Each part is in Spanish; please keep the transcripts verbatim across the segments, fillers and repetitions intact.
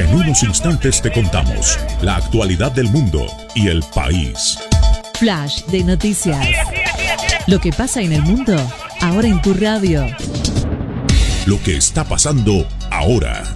En unos instantes te contamos la actualidad del mundo y el país. Flash de noticias. Lo que pasa en el mundo, ahora en tu radio. Lo que está pasando ahora.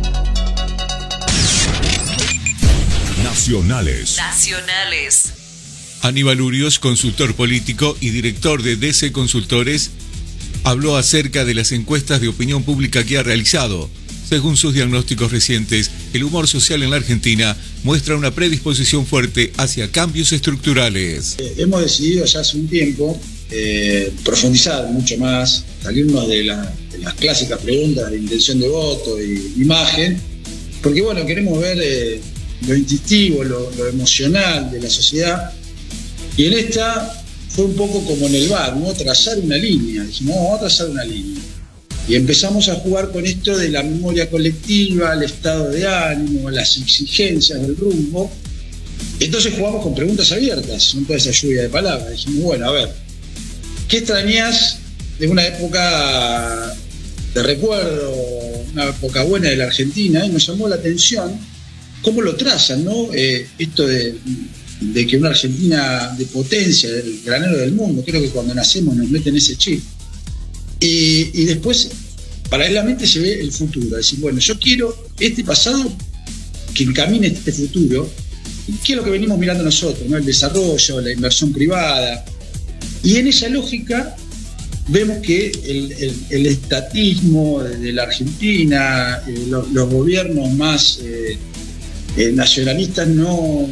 Nacionales. Nacionales. Aníbal Urios, consultor político y director de D C Consultores, habló acerca de las encuestas de opinión pública que ha realizado. Según sus diagnósticos recientes, el humor social en la Argentina muestra una predisposición fuerte hacia cambios estructurales. Eh, hemos decidido ya hace un tiempo eh, profundizar mucho más, salirnos de, la, de las clásicas preguntas de intención de voto y imagen, porque bueno, queremos ver eh, lo instintivo, lo, lo emocional de la sociedad. Y en esta fue un poco como en el bar, ¿no? Trazar una línea. Dijimos, no, vamos a trazar una línea. Y empezamos a jugar con esto de la memoria colectiva, el estado de ánimo, las exigencias del rumbo. Entonces jugamos con preguntas abiertas, no toda esa lluvia de palabras. Dijimos, bueno, a ver, ¿qué extrañas de una época de recuerdo, una época buena de la Argentina? Y nos llamó la atención cómo lo trazan, ¿no? Eh, esto de... de que una Argentina de potencia, del granero del mundo, creo que cuando nacemos nos meten ese chip. Y, y después, paralelamente se ve el futuro. Es decir, bueno, yo quiero este pasado que encamine este futuro, que es lo que venimos mirando nosotros, ¿no? El desarrollo, la inversión privada. Y en esa lógica vemos que el, el, el estatismo de la Argentina, eh, los, los gobiernos más eh, eh, nacionalistas no...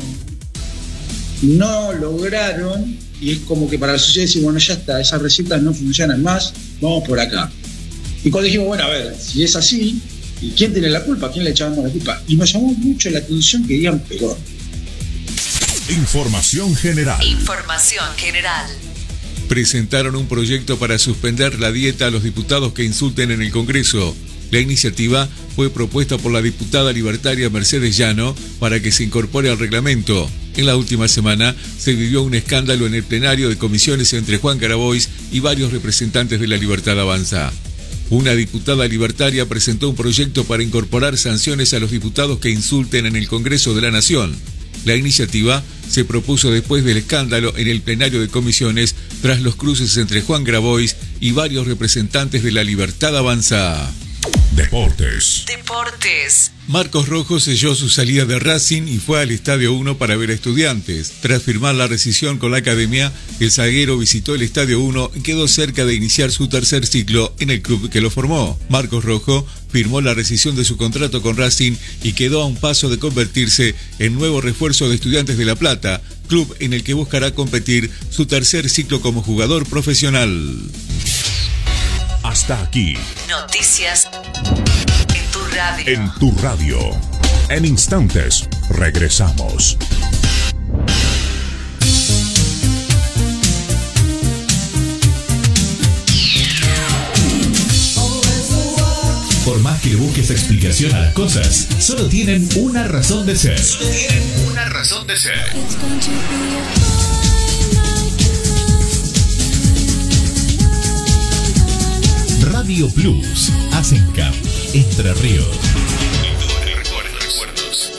no lograron, y es como que para la sociedad decir, bueno, ya está, esas recetas no funcionan más, vamos por acá. Y cuando dijimos, bueno, a ver, si es así, ¿y quién tiene la culpa? ¿A quién le echamos la culpa? Y nos llamó mucho la atención que digan Perón. Información general. Información general. Presentaron un proyecto para suspender la dieta a los diputados que insulten en el Congreso. La iniciativa fue propuesta por la diputada libertaria Mercedes Llano para que se incorpore al reglamento. En la última semana se vivió un escándalo en el plenario de comisiones entre Juan Grabois y varios representantes de la Libertad Avanza. Una diputada libertaria presentó un proyecto para incorporar sanciones a los diputados que insulten en el Congreso de la Nación. La iniciativa se propuso después del escándalo en el plenario de comisiones tras los cruces entre Juan Grabois y varios representantes de la Libertad Avanza. Deportes. Deportes. Marcos Rojo selló su salida de Racing y fue al Estadio uno para ver a Estudiantes. Tras firmar la rescisión con la academia, el zaguero visitó el Estadio uno y quedó cerca de iniciar su tercer ciclo en el club que lo formó. Marcos Rojo firmó la rescisión de su contrato con Racing y quedó a un paso de convertirse en nuevo refuerzo de Estudiantes de La Plata, club en el que buscará competir su tercer ciclo como jugador profesional. Hasta aquí. Noticias en tu radio. En tu radio. En instantes, regresamos. Por más que le busques explicación a las cosas, solo tienen una razón de ser. Solo tienen una razón de ser. Radio Plus, Asencam, Entre Ríos.